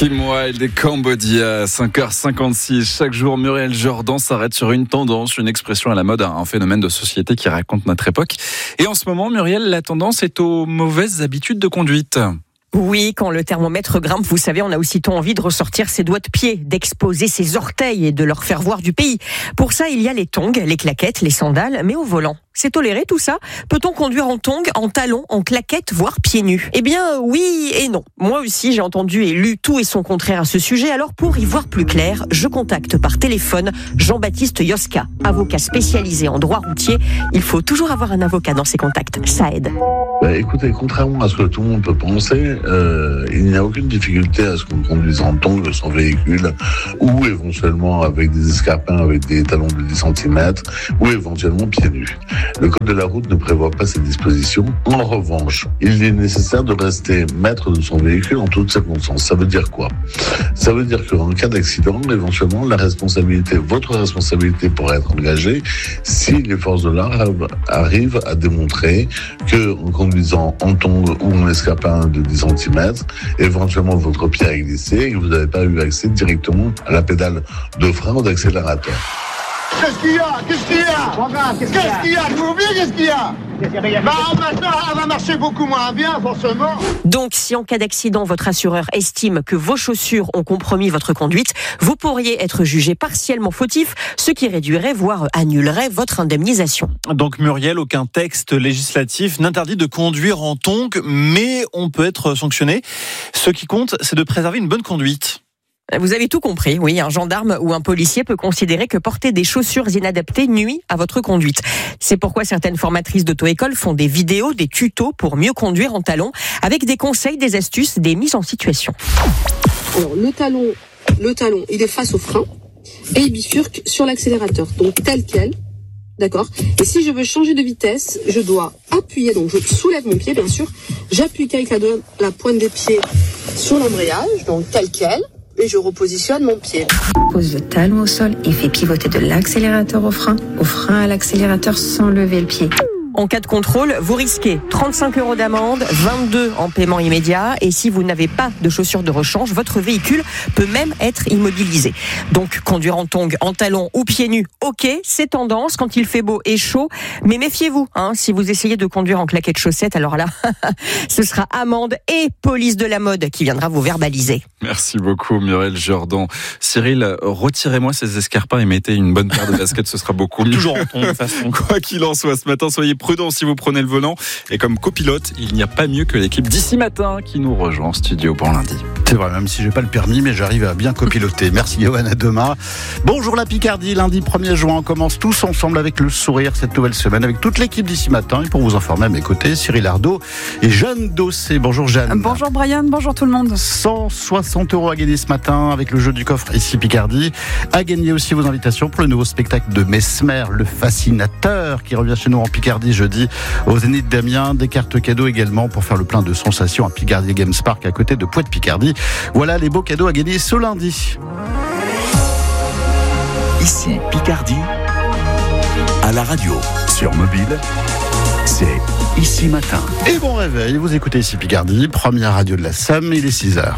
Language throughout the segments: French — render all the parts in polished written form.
Kim Wilde et Cambodia, 5h56. Chaque jour, Muriel Jourdan s'arrête sur une tendance, une expression à la mode, un phénomène de société qui raconte notre époque. Et en ce moment, Muriel, la tendance est aux mauvaises habitudes de conduite. Oui, quand le thermomètre grimpe, vous savez, on a aussitôt envie de ressortir ses doigts de pied, d'exposer ses orteils et de leur faire voir du pays. Pour ça, il y a les tongs, les claquettes, les sandales, mais au volant. C'est toléré tout ça ? Peut-on conduire en tongs, en talons, en claquettes, voire pieds nus ? Eh bien, oui et non. Moi aussi, j'ai entendu et lu tout et son contraire à ce sujet. Alors, pour y voir plus clair, je contacte par téléphone Jean-Baptiste Yoska, avocat spécialisé en droit routier. Il faut toujours avoir un avocat dans ses contacts, ça aide. Écoutez, contrairement à ce que tout le monde peut penser, il n'y a aucune difficulté à ce qu'on conduise en tongs son véhicule, ou éventuellement avec des escarpins avec des talons de 10 cm, ou éventuellement pieds nus. Le code de la route ne prévoit pas ces dispositions. En revanche, il est nécessaire de rester maître de son véhicule en toutes circonstances. Ça veut dire quoi ? Ça veut dire qu'en cas d'accident, éventuellement, votre responsabilité pourrait être engagée si les forces de l'ordre arrivent à démontrer que, en conduisant en tongs ou en escarpin de 10 cm, éventuellement votre pied a glissé et que vous n'avez pas eu accès directement à la pédale de frein ou d'accélérateur. Qu'est-ce qu'il y a ? Qu'est-ce qu'il y a ? Vous oubliez qu'est-ce qu'il y a ? Maintenant, elle va marcher beaucoup moins bien, forcément. Donc, si en cas d'accident, votre assureur estime que vos chaussures ont compromis votre conduite, vous pourriez être jugé partiellement fautif, ce qui réduirait, voire annulerait votre indemnisation. Donc, Muriel, aucun texte législatif n'interdit de conduire en tongs, mais on peut être sanctionné. Ce qui compte, c'est de préserver une bonne conduite. Vous avez tout compris, oui, un gendarme ou un policier peut considérer que porter des chaussures inadaptées nuit à votre conduite. C'est pourquoi certaines formatrices d'auto-école font des vidéos, des tutos pour mieux conduire en talons, avec des conseils, des astuces, des mises en situation. Alors, le talon, il est face au frein et il bifurque sur l'accélérateur, donc tel quel, d'accord ? Et si je veux changer de vitesse, je dois appuyer, donc je soulève mon pied, bien sûr, j'appuie avec la pointe des pieds sur l'embrayage, donc tel quel, et je repositionne mon pied. Pose le talon au sol et fais pivoter de l'accélérateur au frein à l'accélérateur sans lever le pied. En cas de contrôle, vous risquez 35 € d'amende, 22 en paiement immédiat. Et si vous n'avez pas de chaussures de rechange, votre véhicule peut même être immobilisé. Donc, conduire en tongs, en talons ou pieds nus, ok, c'est tendance quand il fait beau et chaud. Mais méfiez-vous, si vous essayez de conduire en claquettes chaussettes, alors là, ce sera amende et police de la mode qui viendra vous verbaliser. Merci beaucoup, Muriel Jourdan. Cyril, retirez-moi ces escarpins et mettez une bonne paire de baskets, ce sera beaucoup mieux. Toujours en tongs, de toute façon. Quoi qu'il en soit, ce matin, soyez prudent si vous prenez le volant. Et comme copilote, il n'y a pas mieux que l'équipe d'ici matin qui nous rejoint en studio pour lundi. C'est vrai, même si j'ai pas le permis, mais j'arrive à bien copiloter. Merci Johan, à demain. Bonjour la Picardie, lundi 1er juin, on commence tous ensemble avec le sourire cette nouvelle semaine, avec toute l'équipe d'ici matin. Et pour vous informer à mes côtés, Cyril Ardo et Jeanne Dossé. Bonjour Jeanne. Bonjour Brian, bonjour tout le monde. 160 € à gagner ce matin avec le jeu du coffre ici Picardie. À gagner aussi vos invitations pour le nouveau spectacle de Mesmer, le fascinateur, qui revient chez nous en Picardie jeudi au Zénith d'Amiens. Des cartes cadeaux également pour faire le plein de sensations à Picardie Games Park à côté de Pointe-Picardie. Voilà les beaux cadeaux à gagner ce lundi. Ici Picardie, à la radio, sur mobile, c'est Ici Matin. Et bon réveil, vous écoutez ici Picardie, première radio de la Somme, il est 6h.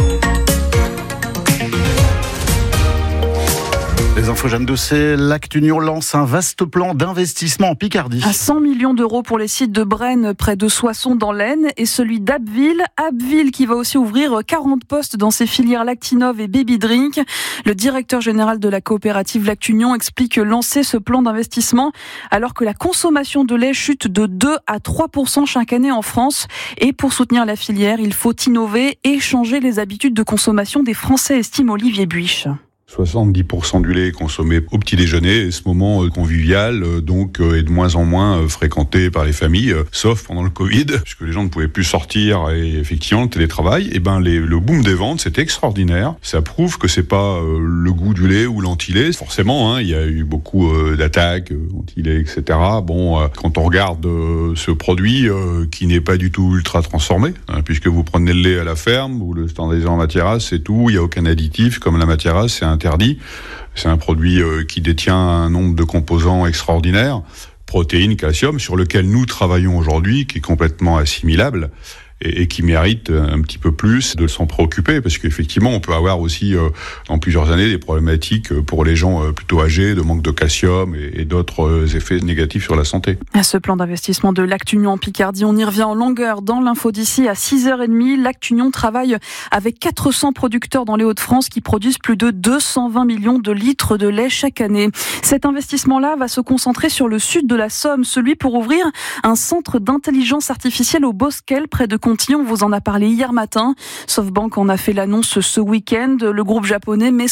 Les infos Jeanne Dossé, l'Actunion lance un vaste plan d'investissement en Picardie. À 100 millions d'euros pour les sites de Braine, près de Soissons dans l'Aisne, et celui d'Abbeville. Abbeville qui va aussi ouvrir 40 postes dans ses filières Lactinov et Baby Drink. Le directeur général de la coopérative L'Actunion explique lancer ce plan d'investissement alors que la consommation de lait chute de 2 à 3% chaque année en France. Et pour soutenir la filière, il faut innover et changer les habitudes de consommation des Français, estime Olivier Buich. 70% du lait est consommé au petit déjeuner, et ce moment convivial donc est de moins en moins fréquenté par les familles, sauf pendant le Covid, puisque les gens ne pouvaient plus sortir et effectivement le télétravail. Et le boom des ventes, c'était extraordinaire. Ça prouve que c'est pas le goût du lait ou l'anti-lait. Forcément, il y a eu beaucoup d'attaques anti-lait, etc. Quand on regarde ce produit qui n'est pas du tout ultra transformé, puisque vous prenez le lait à la ferme, vous le standardisez en matière, c'est tout. Il y a aucun additif, comme la matière, c'est interdit. C'est un produit qui détient un nombre de composants extraordinaires, protéines, calcium, sur lequel nous travaillons aujourd'hui, qui est complètement assimilable. et qui méritent un petit peu plus de s'en préoccuper, parce qu'effectivement, on peut avoir aussi dans plusieurs années des problématiques pour les gens plutôt âgés, de manque de calcium et d'autres effets négatifs sur la santé. À ce plan d'investissement de Lactunion en Picardie, on y revient en longueur dans l'info d'ici à 6h30. Lactunion travaille avec 400 producteurs dans les Hauts-de-France qui produisent plus de 220 millions de litres de lait chaque année. Cet investissement-là va se concentrer sur le sud de la Somme, celui pour ouvrir un centre d'intelligence artificielle au Bosquel, près de Conty. On vous en a parlé hier matin. SoftBank en a fait l'annonce ce week-end. Le groupe japonais met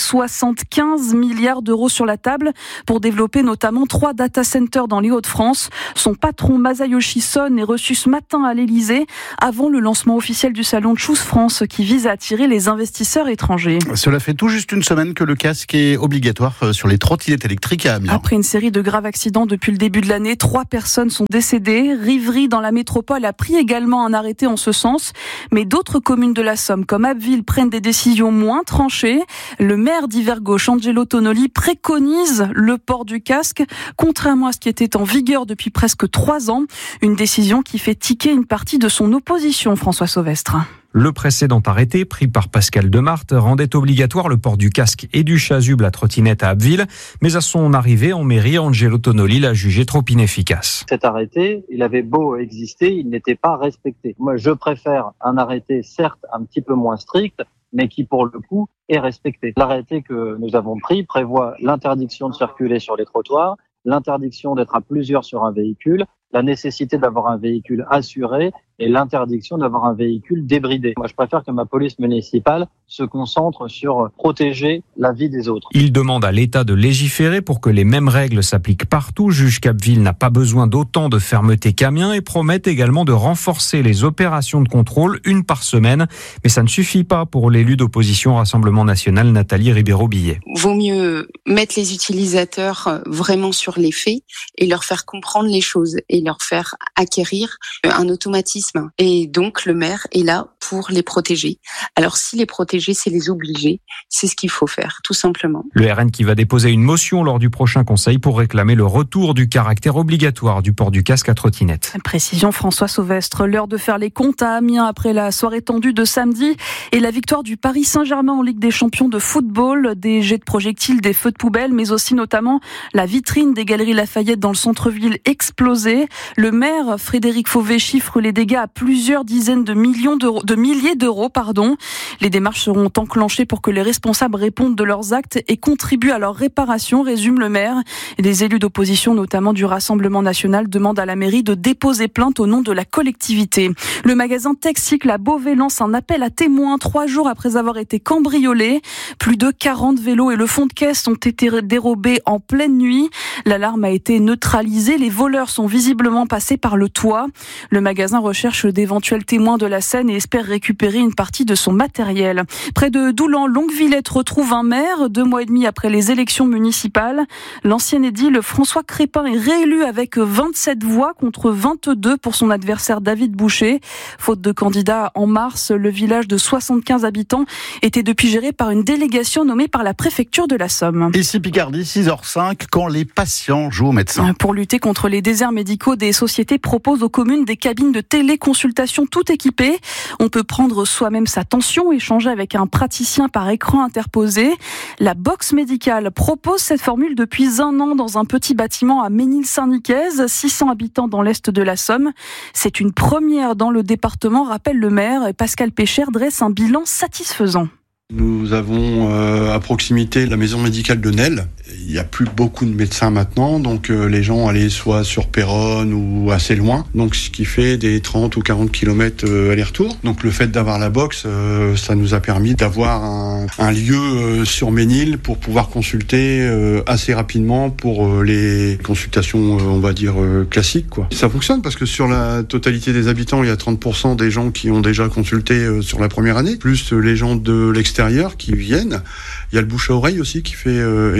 75 milliards d'euros sur la table pour développer notamment 3 data centers dans les Hauts-de-France. Son patron Masayoshi Son est reçu ce matin à l'Elysée avant le lancement officiel du salon Choose France qui vise à attirer les investisseurs étrangers. Cela fait tout juste une semaine que le casque est obligatoire sur les trottinettes électriques à Amiens. Après une série de graves accidents depuis le début de l'année, 3 personnes sont décédées. Rivry dans la métropole a pris également un arrêté en ce sens, mais d'autres communes de la Somme comme Abbeville prennent des décisions moins tranchées. Le maire d'Hiver-Gauche, Angelo Tonoli, préconise le port du casque, contrairement à ce qui était en vigueur depuis presque 3 ans. Une décision qui fait tiquer une partie de son opposition, François Sauvestre. Le précédent arrêté, pris par Pascal Demarthe, rendait obligatoire le port du casque et du chasuble à trottinette à Abbeville. Mais à son arrivée en mairie, Angelo Tonoli l'a jugé trop inefficace. Cet arrêté, il avait beau exister, il n'était pas respecté. Moi, je préfère un arrêté, certes, un petit peu moins strict, mais qui, pour le coup, est respecté. L'arrêté que nous avons pris prévoit l'interdiction de circuler sur les trottoirs, l'interdiction d'être à plusieurs sur un véhicule, la nécessité d'avoir un véhicule assuré et l'interdiction d'avoir un véhicule débridé. Moi, je préfère que ma police municipale se concentre sur protéger la vie des autres. Il demande à l'État de légiférer pour que les mêmes règles s'appliquent partout, juge qu'Abbeville n'a pas besoin d'autant de fermeté qu'Amiens et promet également de renforcer les opérations de contrôle, 1 par semaine. Mais ça ne suffit pas pour l'élu d'opposition Rassemblement National, Nathalie Ribéro-Billet. Vaut mieux mettre les utilisateurs vraiment sur les faits et leur faire comprendre les choses et leur faire acquérir un automatisme. Et donc, le maire est là pour les protéger. Alors, si les protéger, c'est les obliger, c'est ce qu'il faut faire, tout simplement. Le RN qui va déposer une motion lors du prochain conseil pour réclamer le retour du caractère obligatoire du port du casque à trottinette. Précision François Sauvestre. L'heure de faire les comptes à Amiens après la soirée tendue de samedi et la victoire du Paris Saint-Germain en Ligue des Champions de football. Des jets de projectiles, des feux de poubelle, mais aussi notamment la vitrine des Galeries Lafayette dans le centre-ville explosée. Le maire Frédéric Fauvet chiffre les dégâts à plusieurs dizaines de milliers d'euros. Les démarches seront enclenchées pour que les responsables répondent de leurs actes et contribuent à leur réparation, résume le maire. Et des élus d'opposition, notamment du Rassemblement National, demandent à la mairie de déposer plainte au nom de la collectivité. Le magasin Texcycle à Beauvais lance un appel à témoins 3 jours après avoir été cambriolé. Plus de 40 vélos et le fond de caisse ont été dérobés en pleine nuit. L'alarme a été neutralisée. Les voleurs sont visiblement passés par le toit. Le magasin recherche d'éventuels témoins de la scène et espère récupérer une partie de son matériel. Près de Doulan, Longuevillette retrouve un maire 2 mois et demi après les élections municipales. L'ancien édile François Crépin est réélu avec 27 voix contre 22 pour son adversaire David Boucher. Faute de candidats en mars, le village de 75 habitants était depuis géré par une délégation nommée par la préfecture de la Somme. Ici Picardie, 6h05, quand les patients jouent au médecin. Pour lutter contre les déserts médicaux, des sociétés proposent aux communes des cabines de téléconsultation tout équipées. On peut prendre soi-même sa tension, échanger avec un praticien par écran interposé. La box médicale propose cette formule depuis 1 an dans un petit bâtiment à Ménil-Saint-Nicaise, 600 habitants dans l'est de la Somme. C'est une première dans le département, rappelle le maire. Pascal Pécher dresse un bilan satisfaisant. Nous avons à proximité la maison médicale de Nesle. Il n'y a plus beaucoup de médecins maintenant, donc les gens allaient soit sur Péronne ou assez loin, donc ce qui fait des 30 ou 40 km aller-retour. Donc le fait d'avoir la box, ça nous a permis d'avoir un lieu sur Ménil pour pouvoir consulter assez rapidement pour les consultations, on va dire, classiques, quoi. Ça fonctionne parce que sur la totalité des habitants, il y a 30% des gens qui ont déjà consulté sur la première année, plus les gens de l'extérieur qui viennent. Il y a le bouche à oreille aussi qui fait énormément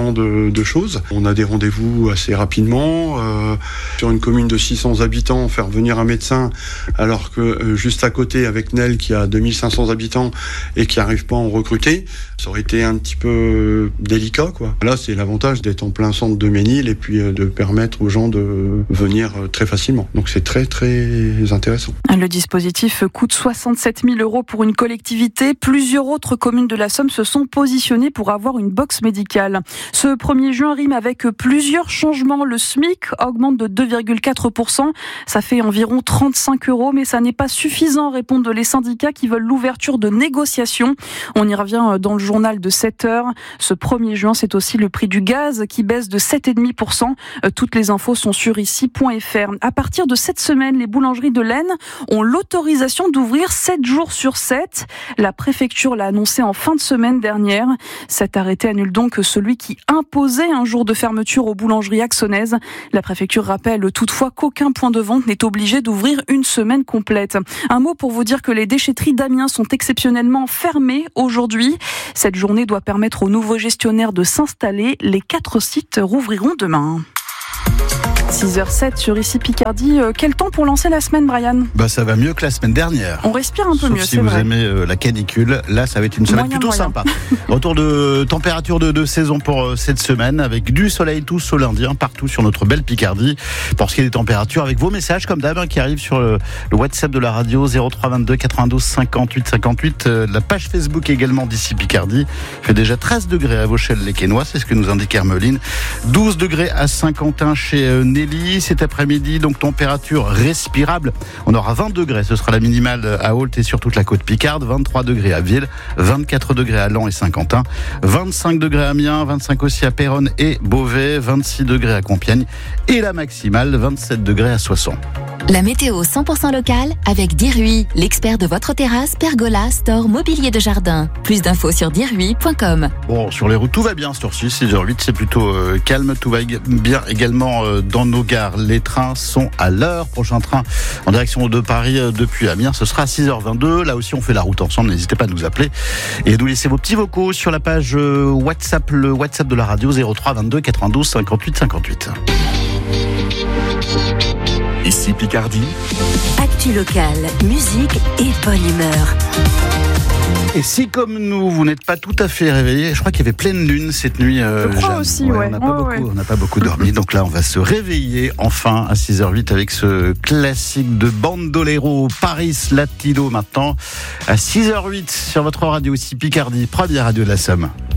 énormément de choses. On a des rendez-vous assez rapidement. Sur une commune de 600 habitants, faire venir un médecin alors que juste à côté avec Nel qui a 2500 habitants et qui n'arrive pas à en recruter, ça aurait été un petit peu délicat, quoi. Là, c'est l'avantage d'être en plein centre de Ménil et puis de permettre aux gens de venir très facilement. Donc c'est très très intéressant. Le dispositif coûte 67 000 € pour une collectivité. Plusieurs autres communes de la Somme se sont positionnées pour avoir une box médicale. Ce 1er juin rime avec plusieurs changements. Le SMIC augmente de 2,4%. Ça fait environ 35 €, mais ça n'est pas suffisant, répondent les syndicats qui veulent l'ouverture de négociations. On y revient dans le journal de 7 heures. Ce 1er juin, c'est aussi le prix du gaz qui baisse de 7,5%. Toutes les infos sont sur ici.fr. À partir de cette semaine, les boulangeries de l'Aisne ont l'autorisation d'ouvrir 7 jours sur 7. La préfecture l'a annoncé en fin de semaine dernière. Cet arrêté annule donc celui qui imposait un jour de fermeture aux boulangeries axonaises. La préfecture rappelle toutefois qu'aucun point de vente n'est obligé d'ouvrir une semaine complète. Un mot pour vous dire que les déchetteries d'Amiens sont exceptionnellement fermées aujourd'hui. Cette journée doit permettre aux nouveaux gestionnaires de s'installer. Les 4 sites rouvriront demain. 6h07 sur ici Picardie. Quel temps pour lancer la semaine, Brian ? Ça va mieux que la semaine dernière. On respire un peu mieux, c'est vrai. Si vous aimez la canicule, là ça va être une semaine plutôt sympa. Retour de température de saison pour cette semaine, avec du soleil tout ce lundi, partout sur notre belle Picardie. Pour ce qui est des températures, avec vos messages comme d'hab qui arrivent sur le WhatsApp de la radio 03 22 92 58 58. La page Facebook également d'ici Picardie. Il fait déjà 13 degrés à Vauchelles-les-Quesnois, c'est ce que nous indique Hermeline. 12 degrés à Saint-Quentin chez Nelly cet après-midi, donc température respirable. On aura 20 degrés, ce sera la minimale à Ault et sur toute la côte Picarde, 23 degrés à Ville, 24 degrés à Laon et Saint-Quentin, 25 degrés à Amiens, 25 aussi à Péronne et Beauvais, 26 degrés à Compiègne et la maximale 27 degrés à Soissons. La météo 100% locale avec Dirui, l'expert de votre terrasse, pergola, store, mobilier de jardin. Plus d'infos sur dirui.com. Bon, sur les routes, tout va bien sur 6h08, c'est plutôt calme. Tout va bien également dans nos gares. Les trains sont à l'heure. Prochain train en direction de Paris depuis Amiens, ce sera à 6h22. Là aussi, on fait la route ensemble. N'hésitez pas à nous appeler et à nous laisser vos petits vocaux sur la page WhatsApp, le WhatsApp de la radio 03 22 92 58 58. Ici Picardie. Actu locale, musique et bonne humeur. Et si comme nous, vous n'êtes pas tout à fait réveillés, je crois qu'il y avait pleine lune cette nuit. Je crois aussi, ouais. On n'a pas beaucoup dormi, donc là on va se réveiller enfin à 6h08 avec ce classique de Bandolero, Paris Latino maintenant. À 6h08 sur votre radio ici Picardie, première radio de la Somme.